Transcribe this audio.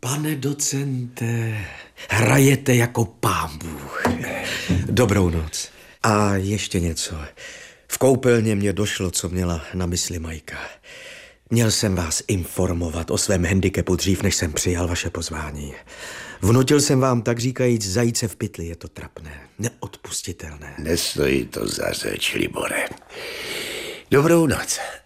Pane docente, hrajete jako pán Bůh. Dobrou noc. A ještě něco. V koupelně mě došlo, co měla na mysli Majka. Měl jsem vás informovat o svém handicapu dřív, než jsem přijal vaše pozvání. Vnutil jsem vám, tak říkajíc, zajíce v pytli. Je to trapné, neodpustitelné. Nestojí to za řeč, Libore. Dobrou noc.